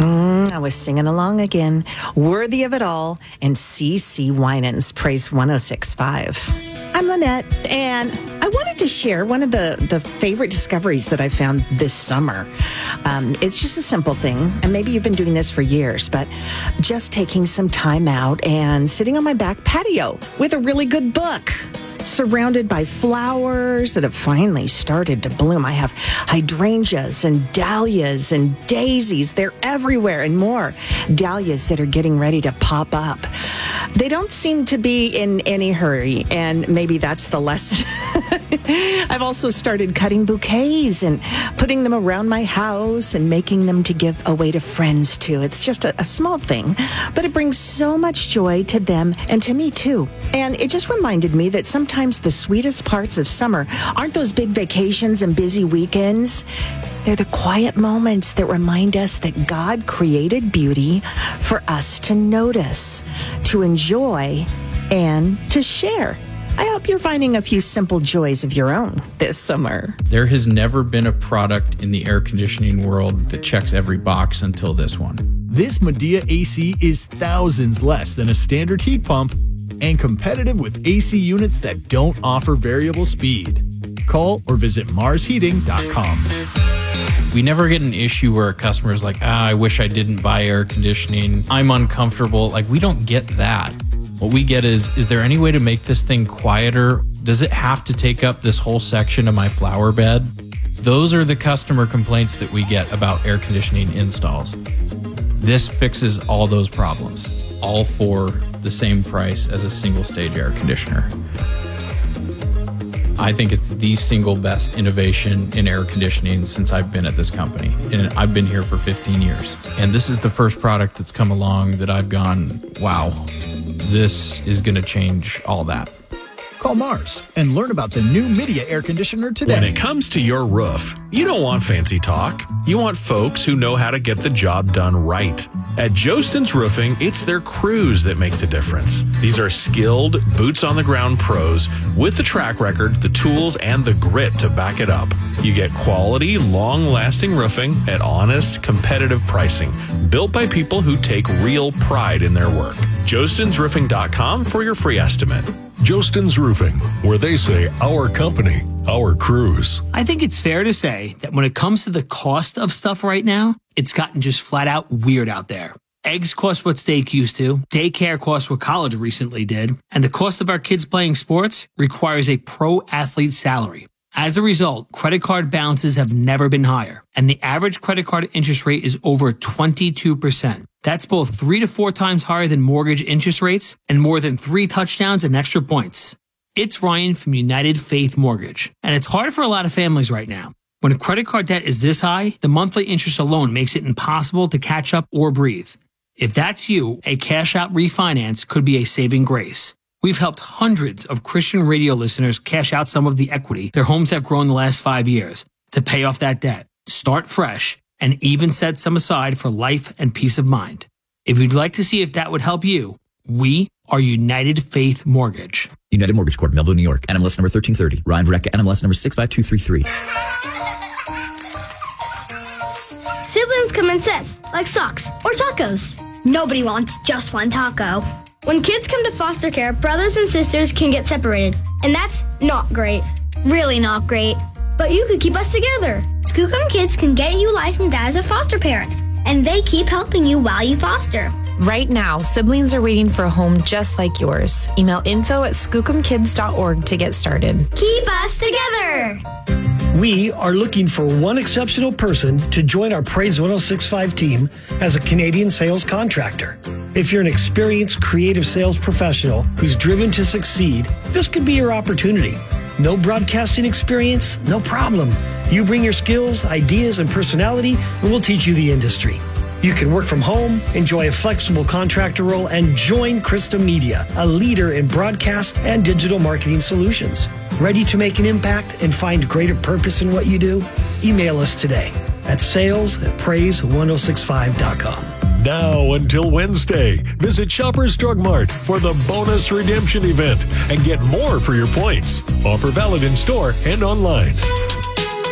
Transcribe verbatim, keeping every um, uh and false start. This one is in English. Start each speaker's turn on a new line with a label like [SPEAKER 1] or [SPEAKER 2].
[SPEAKER 1] Mm, I was singing along again. Worthy of It All and C C Winans, Praise one oh six point five. I'm Lynette, and I wanted to share one of the, the favorite discoveries that I found this summer. Um, it's just a simple thing, and maybe you've been doing this for years, but just taking some time out and sitting on my back patio with a really good book, surrounded by flowers that have finally started to bloom. I have hydrangeas and dahlias and daisies. They're everywhere, and more dahlias that are getting ready to pop up. They don't seem to be in any hurry, and maybe that's the lesson. I've also started cutting bouquets and putting them around my house and making them to give away to friends too. It's just a, a small thing, but it brings so much joy to them and to me too. And it just reminded me that sometimes the sweetest parts of summer aren't those big vacations and busy weekends. They're the quiet moments that remind us that God created beauty for us to notice, to enjoy, and to share. I hope you're finding a few simple joys of your own this summer.
[SPEAKER 2] There has never been a product in the air conditioning world that checks every box until this one.
[SPEAKER 3] This Midea A C is thousands less than a standard heat pump and competitive with A C units that don't offer variable speed. Call or visit mars heating dot com.
[SPEAKER 2] We never get an issue where a customer is like, ah, I wish I didn't buy air conditioning. I'm uncomfortable. Like, we don't get that. What we get is, is there any way to make this thing quieter? Does it have to take up this whole section of my flower bed? Those are the customer complaints that we get about air conditioning installs. This fixes all those problems, all for the same price as a single stage air conditioner. I think it's the single best innovation in air conditioning since I've been at this company. And I've been here for fifteen years. And this is the first product that's come along that I've gone, wow, this is going to change all that.
[SPEAKER 3] Call Mars and learn about the new Midea air conditioner today.
[SPEAKER 4] When it comes to your roof, you don't want fancy talk. You want folks who know how to get the job done right. At Jostens Roofing, it's their crews that make the difference. These are skilled, boots-on-the-ground pros with the track record, the tools, and the grit to back it up. You get quality, long-lasting roofing at honest, competitive pricing, built by people who take real pride in their work. Jostens Roofing dot com for your free estimate.
[SPEAKER 5] Jostens Roofing, where they say our company, our crews.
[SPEAKER 6] I think it's fair to say that when it comes to the cost of stuff right now, it's gotten just flat out weird out there. Eggs cost what steak used to, daycare costs what college recently did, and the cost of our kids playing sports requires a pro athlete salary. As a result, credit card balances have never been higher, and the average credit card interest rate is over twenty-two percent. That's both three to four times higher than mortgage interest rates and more than three touchdowns and extra points. It's Ryan from United Faith Mortgage, and it's hard for a lot of families right now. When a credit card debt is this high, the monthly interest alone makes it impossible to catch up or breathe. If that's you, a cash-out refinance could be a saving grace. We've helped hundreds of Christian radio listeners cash out some of the equity their homes have grown the last five years to pay off that debt, start fresh, and even set some aside for life and peace of mind. If you'd like to see if that would help you, we are United Faith Mortgage.
[SPEAKER 7] United Mortgage Corp, Melville, New York. N M L S number thirteen thirty. Ryan Varecka, N M L S number six five two three three.
[SPEAKER 8] Siblings come in sets, like socks or tacos. Nobody wants just one taco. When kids come to foster care, brothers and sisters can get separated, and that's not great. Really not great. But you could keep us together. Skookum Kids can get you licensed as a foster parent, and they keep helping you while you foster.
[SPEAKER 9] Right now, siblings are waiting for a home just like yours. Email info at skookum kids dot org to get started.
[SPEAKER 8] Keep us together!
[SPEAKER 10] We are looking for one exceptional person to join our Praise one oh six point five team as a Canadian sales contractor. If you're an experienced creative sales professional who's driven to succeed, this could be your opportunity. No broadcasting experience? No problem. You bring your skills, ideas, and personality, and we'll teach you the industry. You can work from home, enjoy a flexible contractor role, and join Krista Media, a leader in broadcast and digital marketing solutions. Ready to make an impact and find greater purpose in what you do? Email us today at sales at praise one oh six five dot com.
[SPEAKER 5] Now until Wednesday, visit Shoppers Drug Mart for the bonus redemption event and get more for your points. Offer valid in store and online.